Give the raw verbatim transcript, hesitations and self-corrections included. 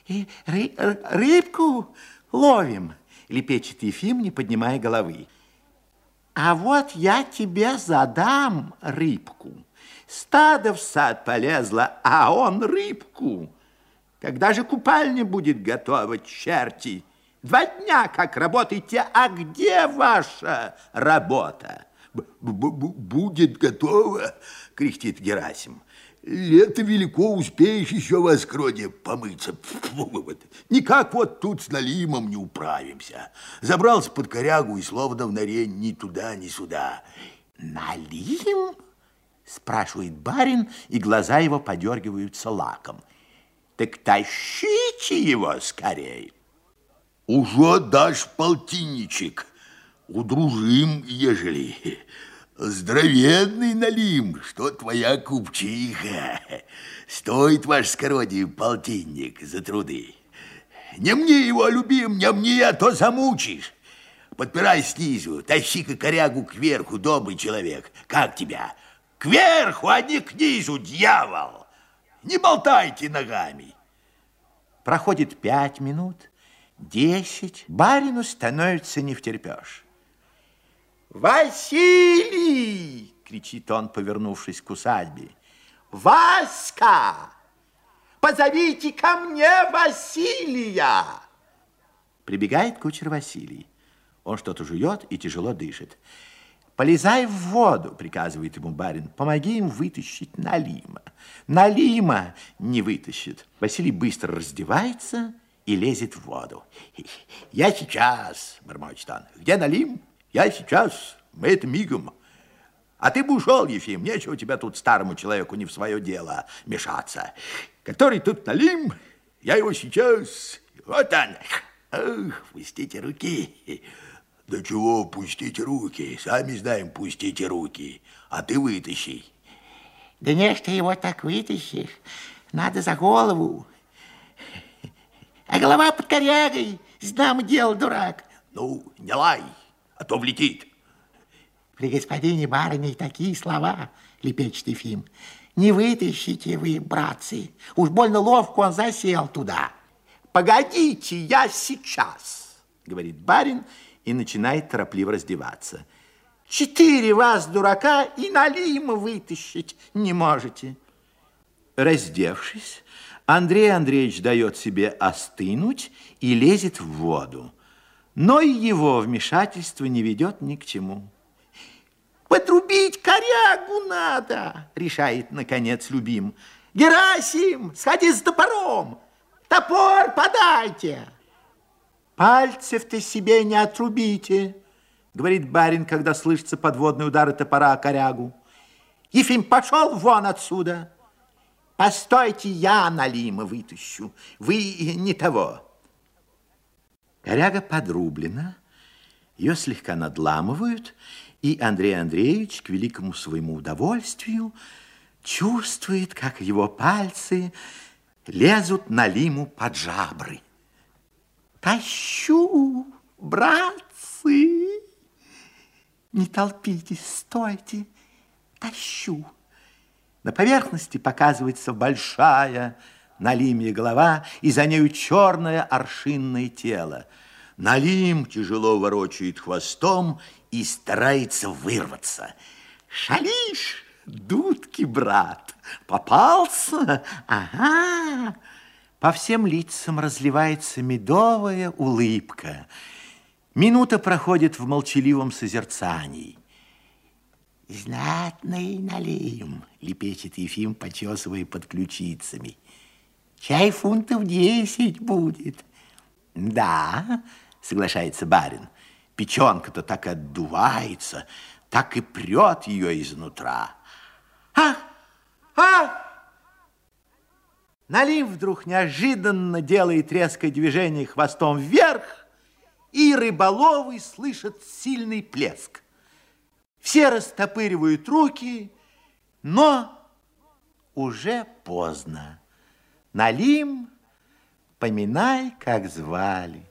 Ры рыбку ловим, лепечет Ефим, не поднимая головы. А вот я тебе задам рыбку. Стадо в сад полезло, а он рыбку. Когда же купальня будет готова, черти? Два дня как работаете, а где ваша работа? Будет готова, кряхтит Герасим. Лето велико, успеешь еще в Оскроде помыться. Никак вот тут с Налимом не управимся. Забрался под корягу и словно в норе ни туда, ни сюда. Налим? Спрашивает барин, и глаза его подергиваются лаком. Так тащите его скорее. Уже дашь полтинничек. Удружим, ежели. Здоровенный Налим, что твоя купчиха. Стоит ваш скородий полтинник за труды. Не мне его, любим, не мне, а то замучишь. Подпирай снизу, тащи-ка корягу кверху, добрый человек. Как тебя? Кверху, а не к низу, дьявол! Не болтайте ногами. Проходит пять минут, десять. Барину становится невтерпеж. «Василий!» – кричит он, повернувшись к усадьбе. «Васька! Позовите ко мне Василия!» Прибегает кучер Василий. Он что-то жует и тяжело дышит. «Полезай в воду!» – приказывает ему барин. «Помоги им вытащить Налима. Налима не вытащит». Василий быстро раздевается и лезет в воду. «Я сейчас!» – бормочет он. «Где Налим? Я сейчас, мы это мигом. А ты бы ушел, Ефим, нечего тебя тут старому человеку не в свое дело мешаться. Который тут Налим, я его сейчас... Вот он. Ах, пустите руки. Да чего пустите руки? Сами знаем, пустите руки. А ты вытащи. Да не, что его так вытащишь. Надо за голову. А голова под корягой. Знамо дело, дурак. Ну, не лай. А то влетит. При господине барыне такие слова, лепечет Ефим. Не вытащите вы, братцы. Уж больно ловко он засел туда. Погодите, я сейчас, говорит барин и начинает торопливо раздеваться. Четыре вас, дурака, и Налима вытащить не можете. Раздевшись, Андрей Андреевич дает себе остынуть и лезет в воду. Но и его вмешательство не ведет ни к чему. «Подрубить корягу надо!» – решает, наконец, любим. «Герасим, сходи с топором! Топор подайте!» «Пальцев-то себе не отрубите!» – говорит барин, когда слышатся подводные удары топора о корягу. «Ефим, пошел вон отсюда! Постойте, я Налима вытащу, вы не того!» Коряга подрублена, ее слегка надламывают, и Андрей Андреевич, к великому своему удовольствию, чувствует, как его пальцы лезут Налиму под жабры. «Тащу, братцы! Не толпитесь, стойте, тащу!» На поверхности показывается большая Налимья голова, и за нею черное аршинное тело. Налим тяжело ворочает хвостом и старается вырваться. «Шалишь, дудки, брат, попался? Ага!» По всем лицам разливается медовая улыбка. Минута проходит в молчаливом созерцании. «Знатный Налим», — лепечет Ефим, почесывая под ключицами. «Чай фунтов десять будет». «Да», — соглашается барин, «печенка-то так и отдувается, так и прет ее изнутра». «А! А!» Налим вдруг неожиданно делает резкое движение хвостом вверх, и рыболовы слышат сильный плеск. Все растопыривают руки, но уже поздно. Налим, поминай, как звали.